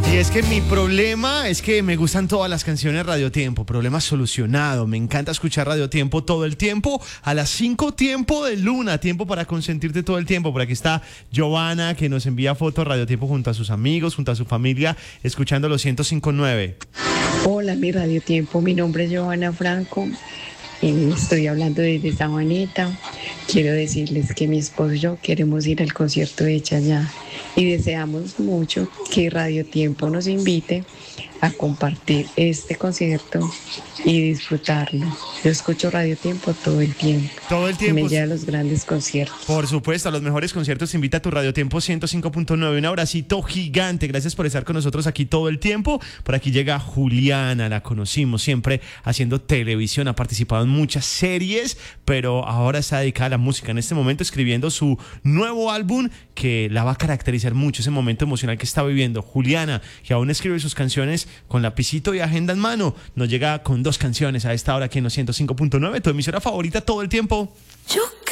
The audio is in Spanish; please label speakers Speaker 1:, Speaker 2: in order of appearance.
Speaker 1: Y es que mi problema es que me gustan todas las canciones Radio Tiempo. Problema solucionado. Me encanta escuchar Radio Tiempo todo el tiempo. A las 5 tiempo de Luna. Tiempo para consentirte todo el tiempo. Por aquí está Giovanna, que nos envía fotos Radio Tiempo junto a sus amigos, junto a su familia, escuchando los 105.9.
Speaker 2: Hola, mi Radio Tiempo. Mi nombre es Giovanna Franco. Estoy hablando desde Sabaneta. Quiero decirles que mi esposo y yo queremos ir al concierto de Chayanne y deseamos mucho que Radio Tiempo nos invite a compartir este concierto y disfrutarlo. Yo escucho Radio Tiempo todo el tiempo.
Speaker 1: Todo el tiempo.
Speaker 2: Me lleva a los grandes conciertos.
Speaker 1: Por supuesto, a los mejores conciertos te invita a tu Radio Tiempo 105.9. Un abracito gigante. Gracias por estar con nosotros aquí todo el tiempo. Por aquí llega Juliana, la conocimos siempre haciendo televisión. Ha participado en muchas series, pero ahora está dedicada a la música. En este momento escribiendo su nuevo álbum que la va a caracterizar mucho, ese momento emocional que está viviendo. Juliana, que aún escribe sus canciones con lapicito y agenda en mano, nos llega con 2 canciones a esta hora aquí en los 105.9, tu emisora favorita todo el tiempo.